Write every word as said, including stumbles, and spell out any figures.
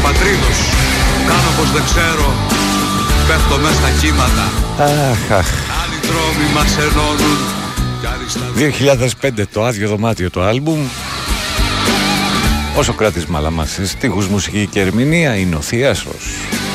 πατρίδος. Κάνω πως δεν ξέρω, πέφτω μες στα κύματα. Αχ, αχ. Άλλοι δρόμοι μας ενώνουν. δύο χιλιάδες πέντε το άδειο δωμάτιο το άλμπουμ. Ο Σωκράτης Μαλαμάς, στίχους, μουσική και ερμηνεία είναι ο Θίασος.